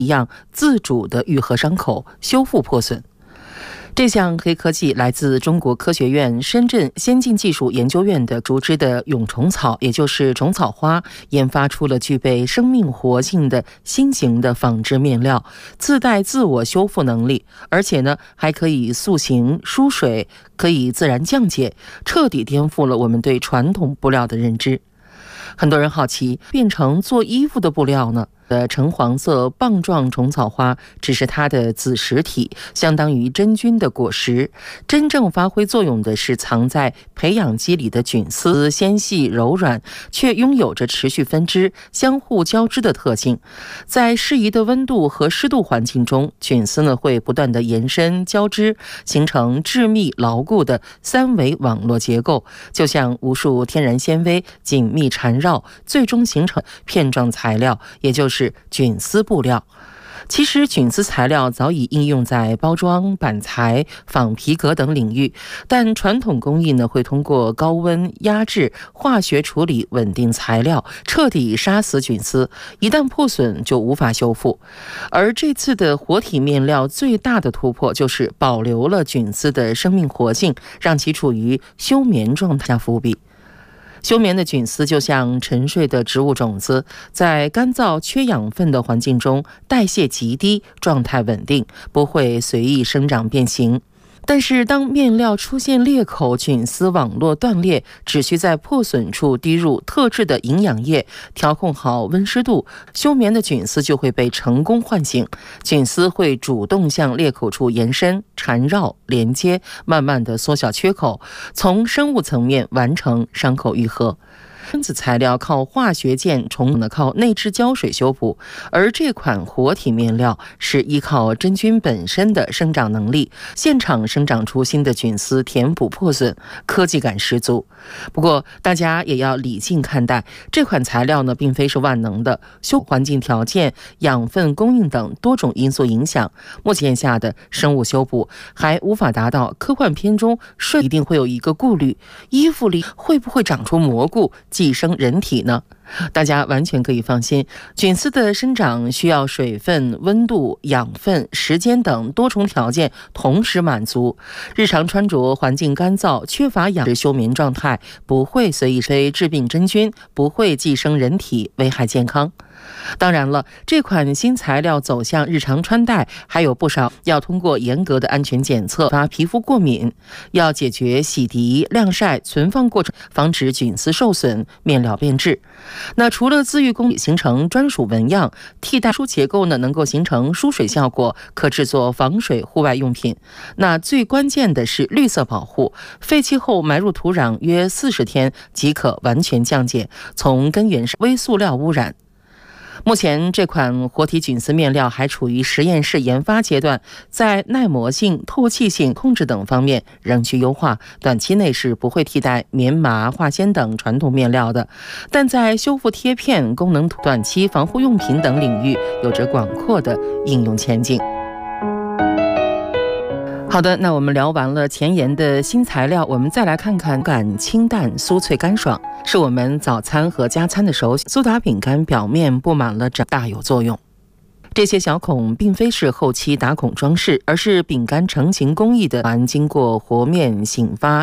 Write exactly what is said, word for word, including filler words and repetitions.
一样自主地愈合伤口，修复破损。这项黑科技来自中国科学院深圳先进技术研究院的竹枝的蛹虫草，也就是虫草花，研发出了具备生命活性的新型的纺织面料，自带自我修复能力，而且呢还可以塑形疏水，可以自然降解，彻底颠覆了我们对传统布料的认知。很多人好奇，变成做衣服的布料呢？的橙黄色棒状虫草花只是它的子实体，相当于真菌的果实。真正发挥作用的是藏在培养基里的菌丝，纤细柔软，却拥有着持续分支、相互交织的特性。在适宜的温度和湿度环境中，菌丝呢会不断的延伸交织，形成致密牢固的三维网络结构，就像无数天然纤维紧密缠绕，最终形成片状材料，也就是菌丝布料。其实菌丝材料早已应用在包装、板材、仿皮革等领域，但传统工艺呢会通过高温压制、化学处理稳定材料，彻底杀死菌丝，一旦破损就无法修复。而这次的活体面料最大的突破就是保留了菌丝的生命活性，让其处于休眠状态下伏笔。休眠的菌丝就像沉睡的植物种子，在干燥缺养分的环境中代谢极低，状态稳定，不会随意生长变形。但是当面料出现裂口，菌丝网络断裂，只需在破损处滴入特制的营养液，调控好温湿度，休眠的菌丝就会被成功唤醒。菌丝会主动向裂口处延伸、缠绕、连接，慢慢的缩小缺口，从生物层面完成伤口愈合。分子材料靠化学键，虫呢靠内置胶水修补，而这款活体面料是依靠真菌本身的生长能力，现场生长出新的菌丝，填补破损，科技感十足。不过大家也要理性看待，这款材料呢并非是万能的，修环境条件、养分供应等多种因素影响，目前下的生物修补还无法达到科幻片中顺，一定会有一个顾虑，衣服里会不会长出蘑菇寄生人体呢？大家完全可以放心，菌丝的生长需要水分、温度、养分、时间等多重条件同时满足。日常穿着环境干燥、缺乏养殖休眠状态，不会随意非致病真菌，不会寄生人体，危害健康。当然了，这款新材料走向日常穿戴，还有不少要通过严格的安全检测，发皮肤过敏，要解决洗涤、晾晒、存放过程，防止菌丝受损、面料变质。那除了自愈工艺形成专属纹样，替代输结构呢能够形成疏水效果，可制作防水户外用品。那最关键的是绿色保护，废弃后埋入土壤约四十天即可完全降解，从根源上微塑料污染。目前这款活体菌丝面料还处于实验室研发阶段，在耐磨性、透气性、控制等方面仍需优化，短期内是不会替代棉麻、化纤等传统面料的，但在修复贴片、功能短期防护用品等领域有着广阔的应用前景。好的，那我们聊完了前沿的新材料，我们再来看看感清淡、酥脆干爽，是我们早餐和加餐的首选。苏打饼干表面布满了褶，大有作用。这些小孔并非是后期打孔装饰，而是饼干成型工艺的经过和面、醒发、